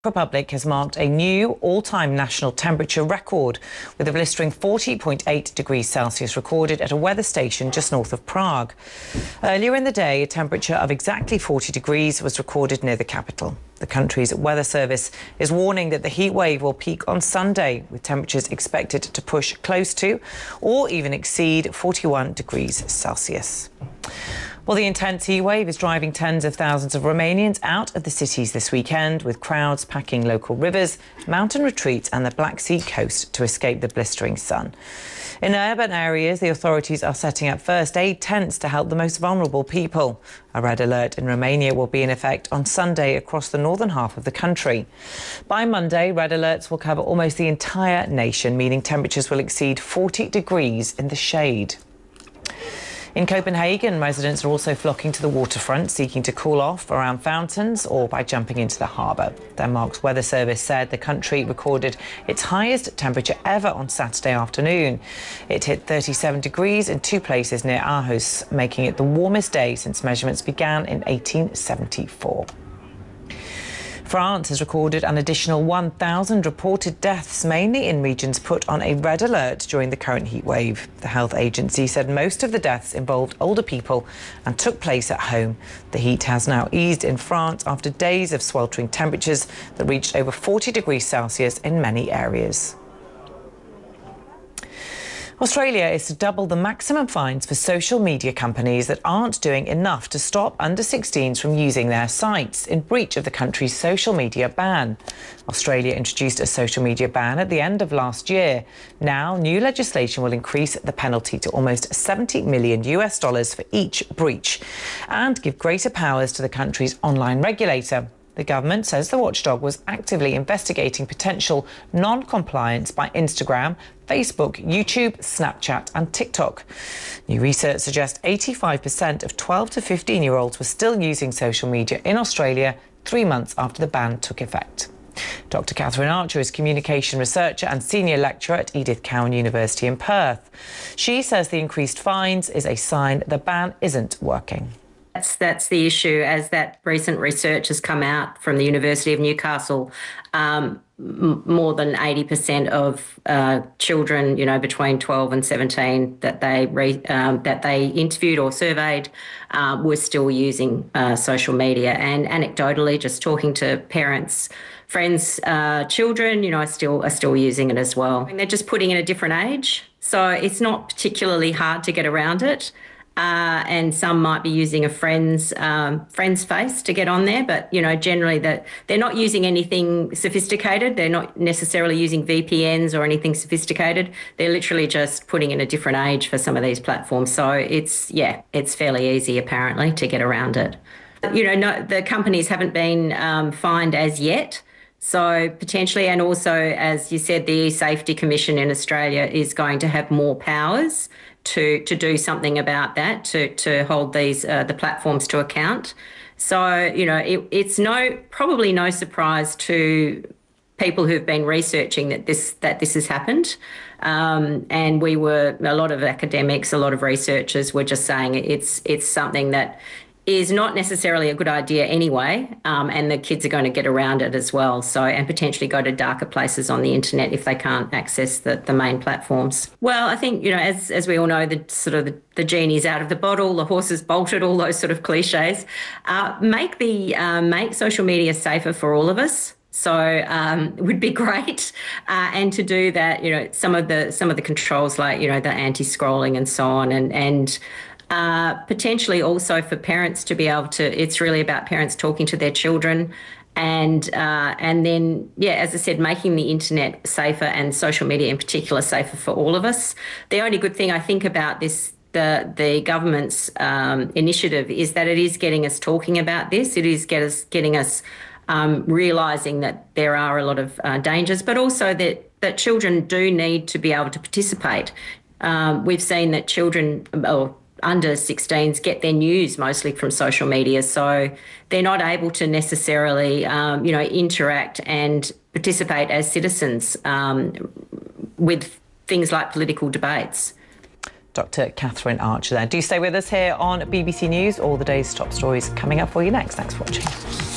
Republic has marked a new all-time national temperature record with a blistering 40.8 degrees Celsius recorded at a weather station just north of Prague. Earlier in the day, a temperature of exactly 40 degrees was recorded near the capital. The country's weather service is warning that the heat wave will peak on Sunday, with temperatures expected to push close to or even exceed 41 degrees Celsius. Well, the intense heat wave is driving tens of thousands of Romanians out of the cities this weekend, with crowds packing local rivers, mountain retreats and the Black Sea coast to escape the blistering sun. In urban areas, the authorities are setting up first aid tents to help the most vulnerable people. A red alert in Romania will be in effect on Sunday across the northern half of the country. By Monday, red alerts will cover almost the entire nation, meaning temperatures will exceed 40 degrees in the shade. In Copenhagen, residents are also flocking to the waterfront, seeking to cool off around fountains or by jumping into the harbour. Denmark's weather service said the country recorded its highest temperature ever on Saturday afternoon. It hit 37 degrees in two places near Aarhus, making it the warmest day since measurements began in 1874. France has recorded an additional 1,000 reported deaths, mainly in regions put on a red alert during the current heat wave. The health agency said most of the deaths involved older people and took place at home. The heat has now eased in France after days of sweltering temperatures that reached over 40 degrees Celsius in many areas. Australia is to double the maximum fines for social media companies that aren't doing enough to stop under-16s from using their sites in breach of the country's social media ban. Australia introduced a social media ban at the end of last year. Now, new legislation will increase the penalty to almost $70 million for each breach and give greater powers to the country's online regulator. The government says the watchdog was actively investigating potential non-compliance by Instagram, Facebook, YouTube, Snapchat and TikTok. New research suggests 85% of 12 to 15-year-olds were still using social media in Australia 3 months after the ban took effect. Dr. Catherine Archer is communication researcher and senior lecturer at Edith Cowan University in Perth. She says the increased fines is a sign the ban isn't working. That's the issue, as that recent research has come out from the University of Newcastle. More than 80% of children, between 12 and 17 that they interviewed or surveyed were still using social media. And anecdotally, just talking to parents, friends, children, are still using it as well. And they're just putting in a different age, so it's not particularly hard to get around it. And some might be using a friend's face to get on there, but generally that they're not using anything sophisticated. They're not necessarily using VPNs or anything sophisticated. They're literally just putting in a different age for some of these platforms. So it's fairly easy apparently to get around it. No, the companies haven't been fined as yet. So potentially, and also, as you said, the E-Safety Commission in Australia is going to have more powers to do something about that, to hold these the platforms to account. So it's probably no surprise to people who've been researching that this has happened. And a lot of academics, a lot of researchers were just saying it's something that is not necessarily a good idea anyway, and the kids are going to get around it as well, and potentially go to darker places on the internet if they can't access the main platforms. Well, I think, as we all know, the genie's out of the bottle, the horse is bolted, all those sort of cliches. Make social media safer for all of us. So it would be great, and to do that, some of the controls like the anti-scrolling and so on, and potentially also for parents to be able to. It's really about parents talking to their children, and then as I said, making the internet safer and social media in particular safer for all of us. The only good thing I think about this, the government's initiative, is that it is getting us talking about this. It is getting us realising that there are a lot of dangers, but also that children do need to be able to participate. We've seen that children under 16s get their news mostly from social media, so they're not able to necessarily interact and participate as citizens with things like political debates. Dr. Catherine Archer there. Do stay with us here on BBC News. All the day's top stories coming up for you next. Thanks for watching.